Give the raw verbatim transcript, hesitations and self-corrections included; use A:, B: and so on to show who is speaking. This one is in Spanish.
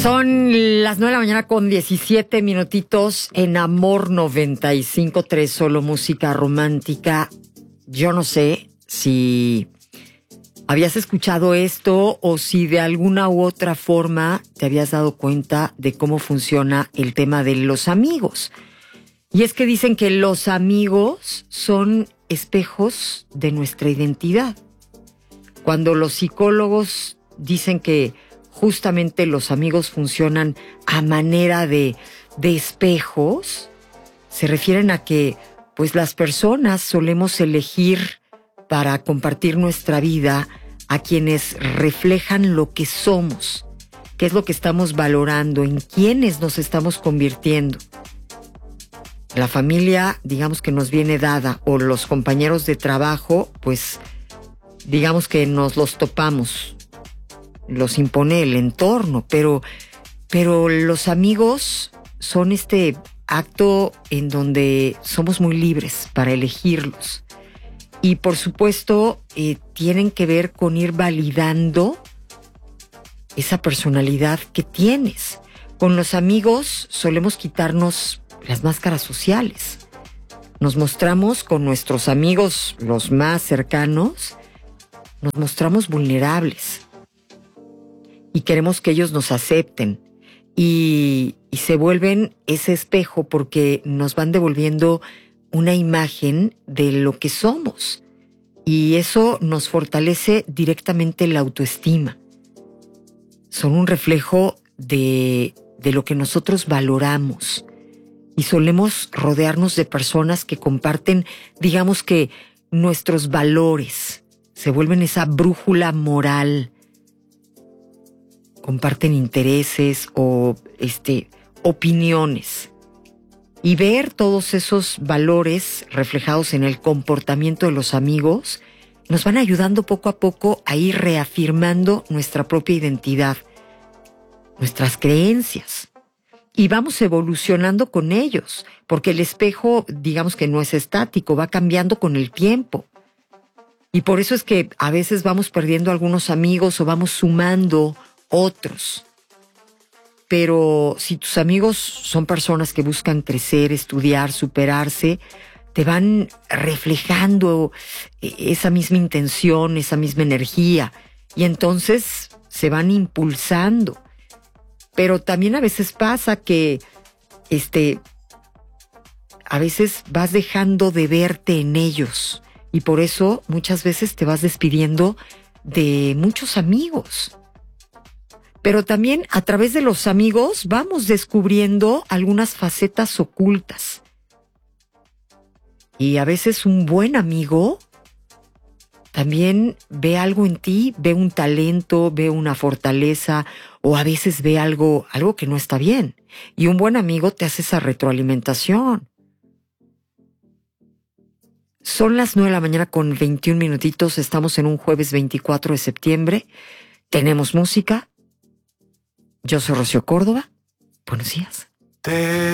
A: Son las nueve de la mañana con diecisiete minutitos en Amor noventa y cinco punto tres, solo música romántica. Yo no sé si habías escuchado esto o si de alguna u otra forma te habías dado cuenta de cómo funciona el tema de los amigos. Y es que dicen que los amigos son espejos de nuestra identidad. Cuando los psicólogos dicen que justamente los amigos funcionan a manera de, de espejos, se refieren a que pues las personas solemos elegir para compartir nuestra vida a quienes reflejan lo que somos, qué es lo que estamos valorando, en quiénes nos estamos convirtiendo. La familia, digamos que nos viene dada, o los compañeros de trabajo, pues digamos que nos los topamos, los impone el entorno, pero, pero los amigos son este acto en donde somos muy libres para elegirlos. Y por supuesto, eh, tienen que ver con ir validando esa personalidad que tienes. Con los amigos solemos quitarnos las máscaras sociales. Nos mostramos con nuestros amigos, los más cercanos, nos mostramos vulnerables. Y queremos que ellos nos acepten. Y, y se vuelven ese espejo porque nos van devolviendo una imagen de lo que somos. Y eso nos fortalece directamente la autoestima. Son un reflejo de, de lo que nosotros valoramos. Y solemos rodearnos de personas que comparten, digamos que, nuestros valores. Se vuelven esa brújula moral. Comparten intereses o este, opiniones. Y ver todos esos valores reflejados en el comportamiento de los amigos nos van ayudando poco a poco a ir reafirmando nuestra propia identidad, nuestras creencias. Y vamos evolucionando con ellos, porque el espejo, digamos que no es estático, va cambiando con el tiempo. Y por eso es que a veces vamos perdiendo algunos amigos o vamos sumando otros. Pero si tus amigos son personas que buscan crecer, estudiar, superarse, te van reflejando esa misma intención, esa misma energía, y entonces se van impulsando. Pero también a veces pasa que este, a veces vas dejando de verte en ellos, y por eso muchas veces te vas despidiendo de muchos amigos. Pero también a través de los amigos vamos descubriendo algunas facetas ocultas. Y a veces un buen amigo también ve algo en ti, ve un talento, ve una fortaleza, o a veces ve algo, algo que no está bien. Y un buen amigo te hace esa retroalimentación. Son las nueve de la mañana con veintiún minutitos, estamos en un jueves veinticuatro de septiembre, tenemos música. Yo soy Rocío Córdoba. Buenos días. Te